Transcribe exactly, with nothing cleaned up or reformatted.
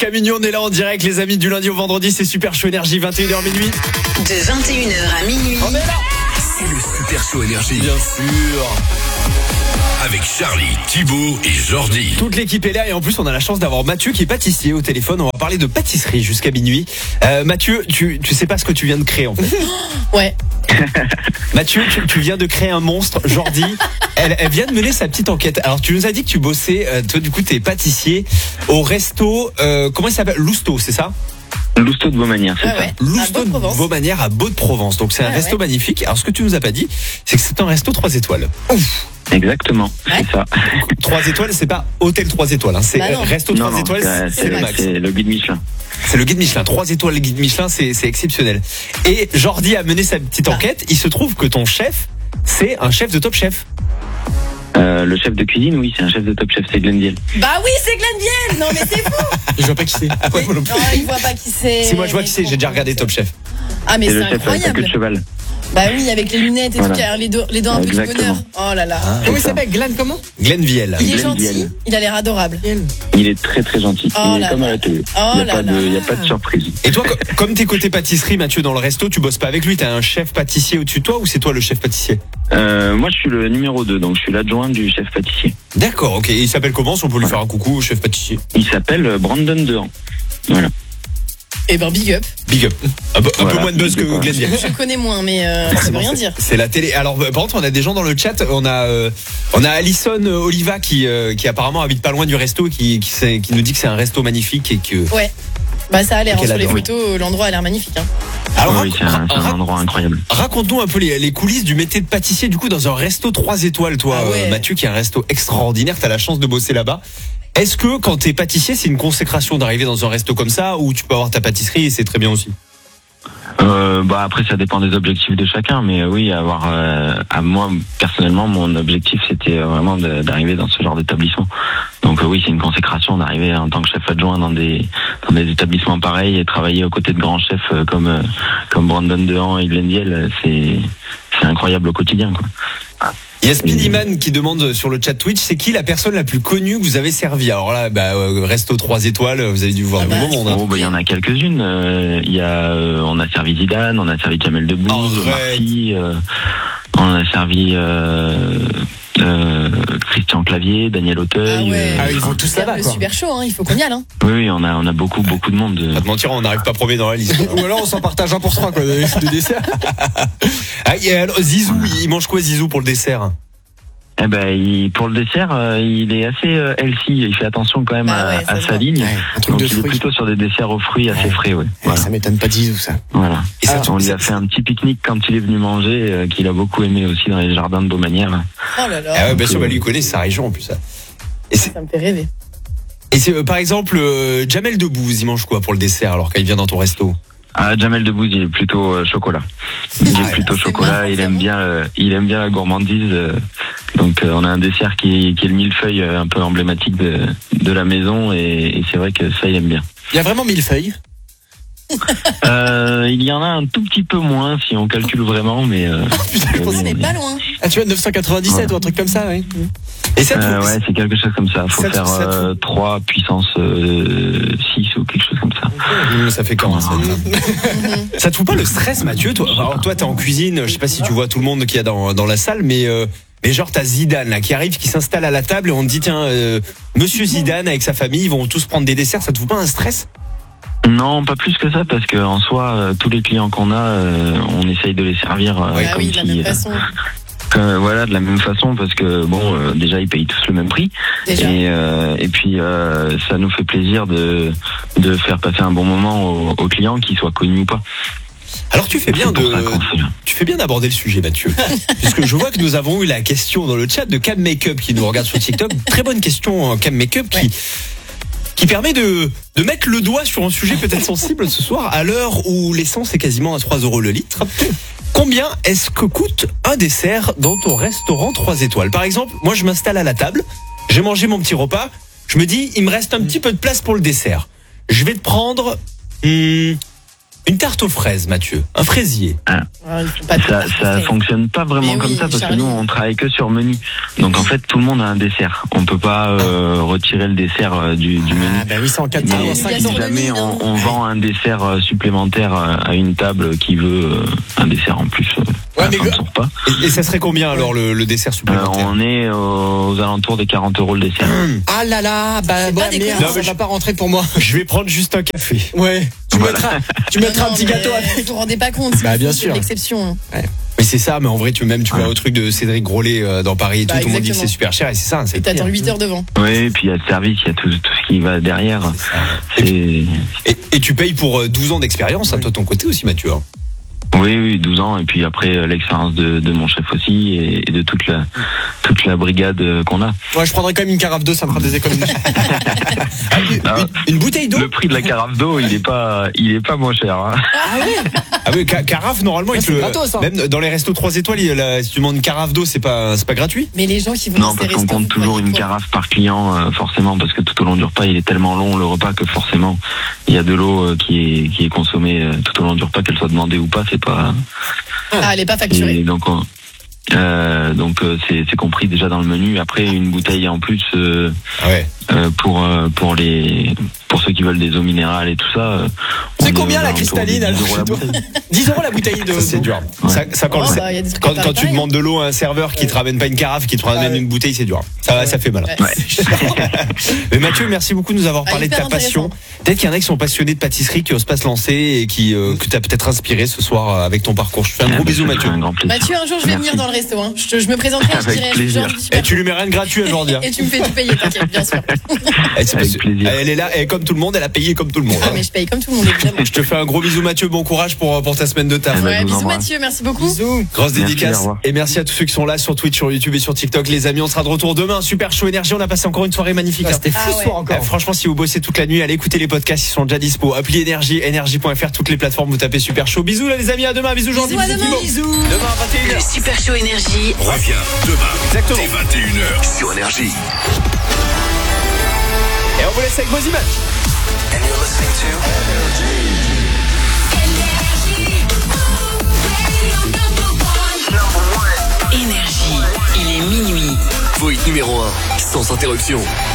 Jusqu'à minuit, on est là en direct, les amis, du lundi au vendredi, c'est Super Show Énergie, vingt et une heures minuit. De vingt et une heures à minuit. On est là. C'est le Super Show Énergie. Bien sûr. Avec Charlie, Thibaut et Jordi. Toute l'équipe est là et en plus on a la chance d'avoir Mathieu qui est pâtissier au téléphone. On va parler de pâtisserie jusqu'à minuit. Euh, Mathieu, tu, tu sais pas ce que tu viens de créer en fait. Ouais. Mathieu, tu, tu viens de créer un monstre. Jordi, elle, elle vient de mener sa petite enquête. Alors tu nous as dit que tu bossais, euh, toi du coup t'es pâtissier au resto, euh, comment il s'appelle, Lousteau, c'est ça? Lousteau de Beaumanière, c'est Ah ouais. ça. Lousteau de Beaumanière à Beau-de-Provence. Donc c'est un Ah resto ouais. magnifique. Alors ce que tu nous as pas dit, c'est que c'est un resto trois étoiles. Ouf. Exactement, Ouais. c'est ça. trois étoiles, c'est pas hôtel trois étoiles, hein. C'est Bah non. resto Non, trois non, étoiles, c'est, c'est le max. c'est le guide Michelin. C'est le guide Michelin. trois étoiles, le guide Michelin, c'est, c'est exceptionnel. Et Jordi a mené sa petite Ah. enquête. Il se trouve que ton chef, c'est un chef de Top Chef. Euh, le chef de cuisine, oui, c'est un chef de Top Chef, c'est Glenn. Bah oui, c'est Glenn. Non mais c'est fou. Je vois pas qui c'est. Ouais, moi non plus. Non, il voit pas qui c'est. Si moi je vois qui c'est, j'ai déjà regardé Top Chef. Ah mais C'est c'est le chef avec la queue incroyable. de cheval. Bah oui, avec les lunettes et Voilà. tout, qui a les, do- les dents un peu du Exactement. bonheur. Oh là là. Comment il s'appelle Glenn comment Glenn Viel. Il est Glenn gentil, Vielle. il a l'air adorable. Il est très très gentil. Oh il là est comme là. à la télé. Oh il n'y a, là pas de- là. il y a pas de surprise. Et toi, co- comme t'es côté pâtisserie, Mathieu, dans le resto, tu bosses pas avec lui. T'as un chef pâtissier au-dessus de toi ou c'est toi le chef pâtissier? Euh, moi, je suis le numéro deux, donc je suis l'adjoint du chef pâtissier. D'accord, ok. Et il s'appelle comment si on peut lui Voilà. faire un coucou au chef pâtissier? Il s'appelle Brandon Dehan. Voilà. Et ben big up. Big up. Un peu, un Voilà. peu moins de buzz que Big up. Glenn Viel. Je le connais moins, mais euh, ça veut rien dire. C'est la télé. Alors par contre, on a des gens dans le chat. On a euh, on a Alison euh, Oliva qui euh, qui apparemment habite pas loin du resto, qui qui, sait- qui nous dit que c'est un resto magnifique et que. Ouais. Bah ça a l'air, hein, Quelle sur les adore. photos, l'endroit a l'air magnifique. Hein. Alors oui, c'est un, c'est un rac- endroit incroyable. raconte-nous un peu les, les coulisses du métier de pâtissier du coup dans un resto trois étoiles, toi, Ah ouais. euh, Mathieu, qui est un resto extraordinaire. T'as la chance de bosser là-bas. Est-ce que quand t'es pâtissier, c'est une consécration d'arriver dans un resto comme ça, ou tu peux avoir ta pâtisserie et c'est très bien aussi? Euh, bah après, ça dépend des objectifs de chacun, mais euh, oui, avoir euh, à moi personnellement, mon objectif c'était euh, vraiment de- d'arriver dans ce genre d'établissement. Donc euh, oui, c'est une consécration d'arriver en tant que chef adjoint dans des dans des établissements pareils et travailler aux côtés de grands chefs euh, comme euh, comme Brandon Dehan et Glenn Viel, euh, c'est c'est incroyable au quotidien, quoi. Il y a Speedyman qui demande sur le chat Twitch, c'est qui la personne la plus connue que vous avez servi? Alors là, bah, euh, resto trois étoiles, vous avez dû voir Ah du bah, beau monde. hein. Oh, bah, il y en a quelques-unes. Euh, Il y a, euh, on a servi Zidane, on a servi Jamel Debbouze, Arrête. Marty, euh, on a servi euh, euh, Christian Clavier, Daniel Auteuil. Ah ouais. Ah oui, ils vont tous C'est là-bas, le quoi. super chaud, hein, il faut qu'on y aille. Hein. Oui, oui, on a, on a beaucoup, beaucoup de monde. Pas te mentir, on n'arrive pas premier dans la liste. Ou alors on s'en partage un pour trois quoi, de, de dessert. Ah, et alors, Zizou, il mange quoi Zizou pour le dessert? Eh ben, il, pour le dessert, euh, il est assez euh, healthy. Il fait attention quand même Bah à, ouais, ça à se sa voit. ligne. Ouais, un truc Donc de il est fruits. plutôt sur des desserts aux fruits assez Ouais. frais, ouais. Ouais, Voilà. ça m'étonne pas de Zizou ça. Voilà. Et ça, on tu- lui a fait un petit pique-nique quand il est venu manger, euh, qu'il a beaucoup aimé aussi dans les jardins de Beaumanière. Oh là là, Ah ouais, bien sûr, Donc, bah, euh, lui il connaît sa région en plus. ça. Et c'est, ça me fait rêver. et c'est euh, par exemple, euh, Jamel Debbouze, il mange quoi pour le dessert alors quand il vient dans ton resto? Ah, Jamel Debbouze, il est plutôt euh, chocolat. Il Ah est ouais. plutôt C'est chocolat. marrant, il c'est aime bon. bien, euh, il aime bien la gourmandise. euh, donc, euh, on a un dessert qui, qui est le millefeuille, euh, un peu emblématique de, de la maison, et, et c'est vrai que ça, il aime bien. Il y a vraiment mille feuilles. Euh, il y en a un tout petit peu moins si on calcule vraiment, mais. Euh, Putain, je mais pensais On oui, n'est oui. pas loin. Ah tu vois neuf cent quatre-vingt-dix-sept Voilà. ou un truc comme ça, oui. Et ça, te Euh, faut- ouais, c'est quelque chose comme ça. Faut Ça te- faire ça te- euh, trois puissance euh, six ou quelque chose comme ça. Mmh, ça fait quand ça, Mhm. ça te fout pas le stress, Mathieu? Toi, alors, toi, t'es en cuisine. Je sais pas si tu vois tout le monde qu'il y a dans, dans la salle, mais euh, mais genre t'as Zidane là qui arrive, qui s'installe à la table et on te dit tiens, euh, Monsieur Zidane avec sa famille, ils vont tous prendre des desserts. Ça te fout pas un stress? Non, pas plus que ça, parce que en soi, euh, tous les clients qu'on a, euh, on essaye de les servir euh, Ah comme oui, de la si, même euh, façon. que- voilà, de la même façon, parce que bon, euh, déjà ils payent tous le même prix, Déjà. et euh, et puis euh, ça nous fait plaisir de de faire passer un bon moment aux, aux clients, qu'ils soient connus ou pas. Alors tu fais bien C'est pour de ça qu'on fait. tu fais bien d'aborder le sujet, Mathieu, puisque je vois que nous avons eu la question dans le chat de Cam Makeup qui nous regarde sur TikTok. Très bonne question, Cam Makeup, qui Ouais. qui permet de, de mettre le doigt sur un sujet peut-être sensible ce soir, à l'heure où l'essence est quasiment à trois euros le litre. Combien est-ce que coûte un dessert dans ton restaurant trois étoiles? Par exemple, moi je m'installe à la table, j'ai mangé mon petit repas, je me dis, il me reste un petit peu de place pour le dessert. Je vais te prendre hum, Une tarte aux fraises, Mathieu. Un fraisier. Ah, il faut pas Ça, de- ça fonctionne pas vraiment Mais comme oui, ça parce Charlie. que nous on travaille que sur menu. Donc en fait tout le monde a un dessert. On peut pas euh, retirer le dessert euh, du, du menu. Ah, bah oui, c'est en quatre Mais temps, en oui, cinq bien si sûr. temps. jamais on, on vend un dessert euh, supplémentaire euh, à une table qui veut euh, un dessert en plus, euh, Ouais, à la mais fin de que- son repas. Et, et ça serait combien alors le, le dessert Euh, supplémentaire? on est aux alentours des quarante euros le dessert. Ah là là, bah C'est bon, pas déconnant. merde, Non, ça mais va je- pas rentrer pour moi. Je vais prendre juste un café. Ouais. Tu Voilà. mettras, tu Non, mettras non, un petit mais gâteau avec. Vous vous rendez pas compte. Bah, c'est- bien c'est sûr. l'exception. Mais c'est ça, mais en vrai, tu même tu vas au truc de Cédric Grolet euh, dans Paris et tout, Bah, tout le monde dit que c'est exactement. super cher et c'est ça. C'est Et t'attends pire. huit heures devant. Oui, et puis il y a le service, il y a tout, tout ce qui va derrière. Et, C'est et, et tu payes pour euh, douze ans d'expérience, hein, toi de ton côté aussi, Mathieu. hein. oui, oui, douze ans et puis après euh, l'expérience de, de mon chef aussi et, et de toute la toute la brigade euh, qu'on a. Ouais, je prendrais quand même une carafe d'eau, ça me fera des économies. Ah, Une, une bouteille d'eau. le prix de la carafe d'eau, il est pas il est pas moins cher. Hein. Ah oui, ca- carafe normalement, Ah, il te c'est le- gratos, hein. même dans les restos trois étoiles, il- là, si tu demandes une carafe d'eau, c'est pas c'est pas gratuit. Mais les gens qui vont Non, dans ces parce qu'on restos, compte vous toujours croyez une quoi carafe par client, euh, forcément, parce que tout au long du repas, il est tellement long le repas que forcément, il y a de l'eau euh, qui est qui est consommée euh, tout au long du repas, qu'elle soit demandée ou pas, c'est pas. Ah, elle est pas facturée. Et donc, on- euh, donc euh, c'est c'est compris déjà dans le menu. Après, une bouteille en plus euh, Ah ouais. euh, pour euh, pour les pour ceux qui veulent des eaux minérales et tout ça. euh, on C'est est combien aux la alentours de cristalline dix alors euros la chez toi bouteille. dix euros la bouteille de. Ça, c'est d'eau. dur. Ouais. Ça, ça, quand, Oh, le- bah, y a des trucs quand, à quand tu pareil. demandes de l'eau à un serveur qui te ramène pas une carafe, qui te ramène Ah ouais. une bouteille, c'est dur. Ça, ça fait mal. Ouais. Mais Mathieu, merci beaucoup de nous avoir Ah, parlé de ta hyper passion. Peut-être qu'il y en a qui sont passionnés de pâtisserie, qui osent pas se lancer et qui euh, que t'as peut-être inspiré ce soir euh, avec ton parcours. Je te fais un Ah, gros bah, bisou, ça Mathieu. ferait un grand plaisir. Mathieu, un jour, je vais Merci. venir dans le resto. Hein. Je, te- je me présenterai, je Avec dirai. plaisir. je suis super Et tu lui mets rien de gratuit aujourd'hui. Hein. Et tu me fais tout payer, t'inquiète, bien sûr. Elle, c'est Avec parce- plaisir. Elle est là, et comme tout le monde, elle a payé comme tout le monde. Ah, hein. mais je paye comme tout le monde, évidemment. Je te fais un gros bisou, Mathieu. Bon courage pour, pour ta semaine de taf. Ah, Ouais, je vous bisous embrasse. Mathieu, merci beaucoup. Bisous. Grosse Merci, dédicace. au revoir. Et merci à tous ceux qui sont là sur Twitch, sur YouTube et sur TikTok. Les amis, on sera de retour demain. Super Show Énergie. On a passé encore une soirée magnifique. Ouais, hein. C'était fou Ah ce ouais. soir encore. Eh, franchement, si vous bossez toute la nuit, allez écouter les podcasts, ils sont déjà dispo. Appli Énergie, énergie point f r, toutes les plateformes, vous tapez Super Show. Bisous là les amis, à demain. Bisous Jordi, Bisous, à demain. Thibaut. Demain à vingt et une Le heures. Super Show Énergie. Reviens demain Exactement. dès vingt et une heures sur Énergie. Et on vous laisse avec vos images. Énergie. Il est minuit. Voït numéro un, sans interruption.